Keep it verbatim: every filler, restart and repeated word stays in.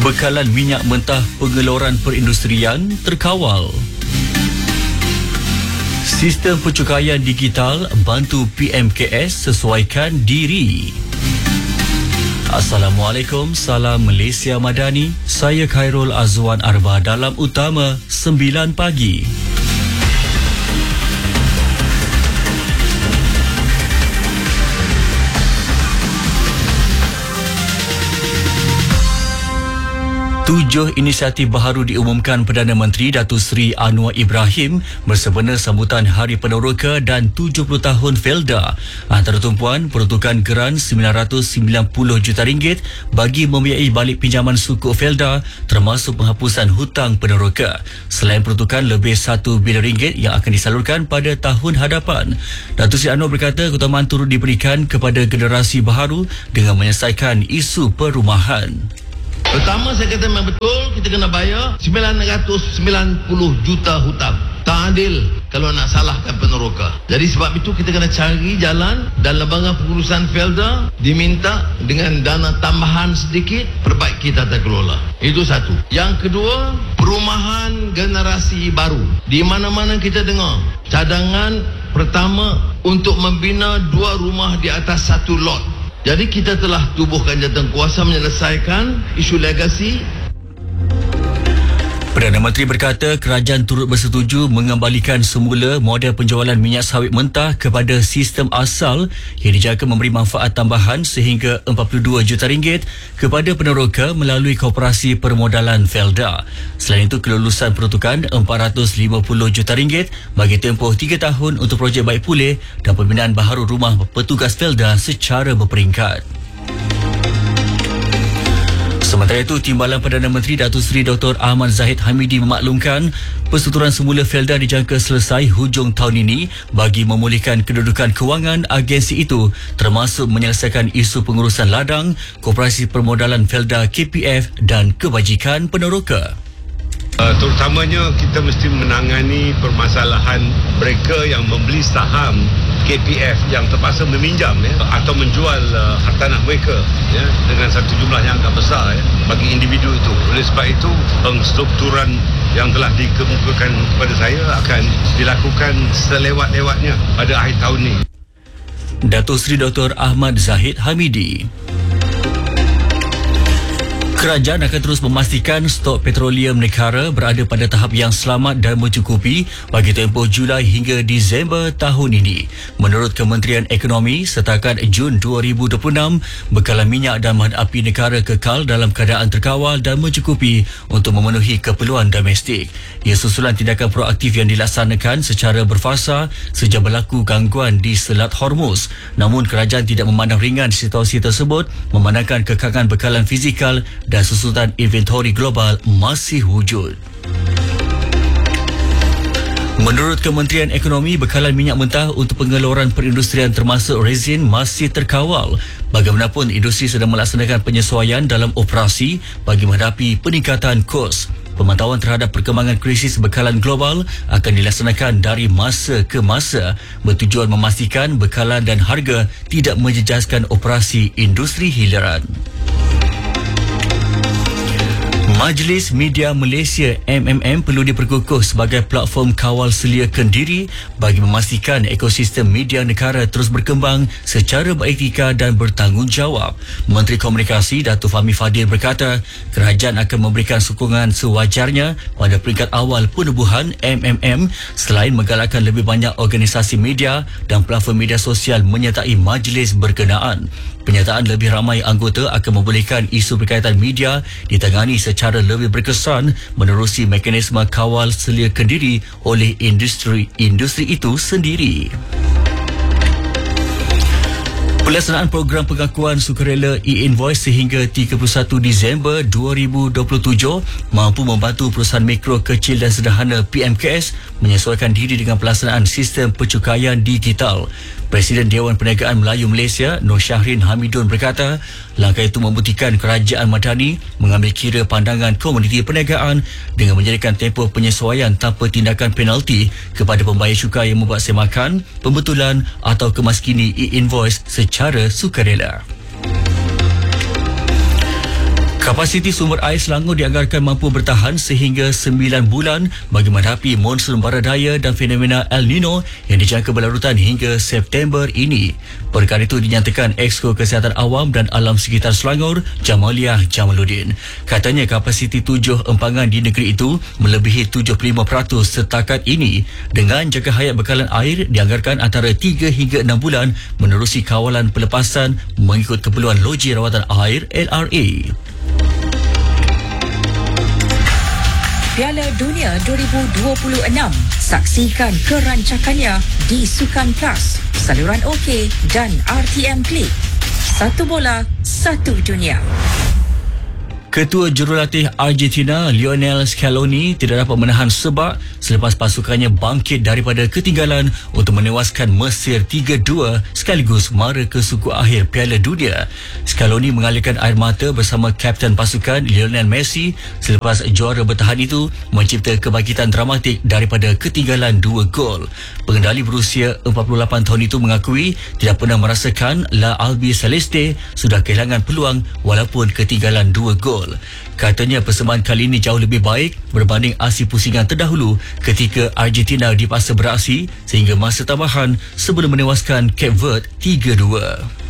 Bekalan minyak mentah pengeluaran perindustrian terkawal. Sistem pencukaian digital bantu P M K S sesuaikan diri. Assalamualaikum, salam Malaysia Madani. Saya Khairul Azwan Arba dalam Utama sembilan pagi. Tujuh inisiatif baharu diumumkan Perdana Menteri Datuk Seri Anwar Ibrahim bersempena sambutan Hari Peneroka dan tujuh puluh tahun Felda. Antara tumpuan, peruntukan geran sembilan ratus sembilan puluh juta ringgit bagi membiayai balik pinjaman sukuk Felda termasuk penghapusan hutang peneroka. Selain peruntukan lebih satu bilion ringgit yang akan disalurkan pada tahun hadapan. Datuk Seri Anwar berkata keutamaan turut diberikan kepada generasi baharu dengan menyelesaikan isu perumahan. Pertama, saya kata memang betul kita kena bayar sembilan ratus sembilan puluh juta hutang. Tak adil kalau nak salahkan peneroka. Jadi sebab itu kita kena cari jalan dan lembaga pengurusan Felda diminta dengan dana tambahan sedikit perbaiki tata kelola. Itu satu. Yang kedua, perumahan generasi baru. Di mana-mana kita dengar cadangan pertama untuk membina dua rumah di atas satu lot. Jadi kita telah tubuhkan jawatankuasa menyelesaikan isu legasi. Perdana Menteri berkata kerajaan turut bersetuju mengembalikan semula model penjualan minyak sawit mentah kepada sistem asal yang dijangka memberi manfaat tambahan sehingga empat puluh dua juta ringgit kepada peneroka melalui Koperasi Permodalan Felda. Selain itu, kelulusan peruntukan empat ratus lima puluh juta ringgit bagi tempoh tiga tahun untuk projek baik pulih dan pembinaan baharu rumah petugas Felda secara berperingkat. Sementara itu, Timbalan Perdana Menteri Datuk Seri Doktor Ahmad Zahid Hamidi memaklumkan persetujuan semula Felda dijangka selesai hujung tahun ini bagi memulihkan kedudukan kewangan agensi itu termasuk menyelesaikan isu pengurusan ladang, Koperasi Permodalan Felda K P F dan kebajikan peneroka. Uh, terutamanya kita mesti menangani permasalahan mereka yang membeli saham K P F yang terpaksa meminjam ya, atau menjual uh, hartanah mereka ya, dengan satu jumlah yang agak besar ya, bagi individu itu. Oleh sebab itu, pengstrukturan yang telah dikemukakan kepada saya akan dilakukan selewat-lewatnya pada akhir tahun ini. Datuk Seri Doktor Ahmad Zahid Hamidi. Kerajaan akan terus memastikan stok petroleum negara berada pada tahap yang selamat dan mencukupi bagi tempoh Julai hingga Disember tahun ini. Menurut Kementerian Ekonomi, setakat Jun dua ribu dua puluh enam, bekalan minyak dan bahan api negara kekal dalam keadaan terkawal dan mencukupi untuk memenuhi keperluan domestik. Ia susulan tindakan proaktif yang dilaksanakan secara berfasa sejak berlaku gangguan di Selat Hormuz. Namun, kerajaan tidak memandang ringan situasi tersebut, memandangkan kekangan bekalan fizikal dan susutan inventori global masih wujud. Menurut Kementerian Ekonomi, bekalan minyak mentah untuk pengeluaran perindustrian termasuk resin masih terkawal. Bagaimanapun, industri sedang melaksanakan penyesuaian dalam operasi bagi menghadapi peningkatan kos. Pemantauan terhadap perkembangan krisis bekalan global akan dilaksanakan dari masa ke masa bertujuan memastikan bekalan dan harga tidak menjejaskan operasi industri hiliran. Majlis Media Malaysia M M M perlu diperkukuh sebagai platform kawal selia kendiri bagi memastikan ekosistem media negara terus berkembang secara beretika dan bertanggungjawab. Menteri Komunikasi Datuk Fahmi Fadil berkata kerajaan akan memberikan sokongan sewajarnya pada peringkat awal penubuhan M M M selain menggalakkan lebih banyak organisasi media dan platform media sosial menyertai majlis berkenaan. Penyertaan lebih ramai anggota akan membolehkan isu berkaitan media ditangani secara lebih berkesan menerusi mekanisme kawal selia kendiri oleh industri industri itu sendiri. Pelaksanaan program pengakuan sukarela e-invoice sehingga tiga puluh satu Disember dua ribu dua puluh tujuh mampu membantu perusahaan mikro, kecil dan sederhana P M K S menyesuaikan diri dengan pelaksanaan sistem pencukaian digital. Presiden Dewan Perniagaan Melayu Malaysia, Nur Syahrin Hamidun berkata, langkah itu membuktikan kerajaan Madani mengambil kira pandangan komuniti perniagaan dengan menjadikan tempoh penyesuaian tanpa tindakan penalti kepada pembayar cukai yang membuat semakan, pembetulan atau kemaskini e-invoice secara sukarela. Kapasiti sumber air Selangor dianggarkan mampu bertahan sehingga sembilan bulan bagi menghadapi monsun baradaya dan fenomena El Nino yang dijangka berlarutan hingga September ini. Perkara itu dinyatakan Exco Kesihatan Awam dan Alam Sekitar Selangor, Jamaliah Jamaluddin. Katanya kapasiti tujuh empangan di negeri itu melebihi tujuh puluh lima peratus setakat ini, dengan jangka hayat bekalan air dianggarkan antara tiga hingga enam bulan menerusi kawalan pelepasan mengikut keperluan loji rawatan air L R A. Piala Dunia dua ribu dua puluh enam. Saksikan kerancakannya di Sukan Plus, saluran OK dan R T M Klik. Satu bola, satu dunia. Ketua Jurulatih Argentina Lionel Scaloni tidak dapat menahan sebab selepas pasukannya bangkit daripada ketinggalan untuk menewaskan Mesir tiga dua sekaligus mara ke suku akhir Piala Dunia. Scaloni mengalirkan air mata bersama kapten pasukan Lionel Messi selepas juara bertahan itu mencipta kebangkitan dramatik daripada ketinggalan dua gol. Pengendali berusia empat puluh lapan tahun itu mengakui tidak pernah merasakan La Albi Celeste sudah kehilangan peluang walaupun ketinggalan dua gol. Katanya persembahan kali ini jauh lebih baik berbanding aksi pusingan terdahulu ketika Argentina dipaksa beraksi sehingga masa tambahan sebelum menewaskan Cape Verde tiga dua.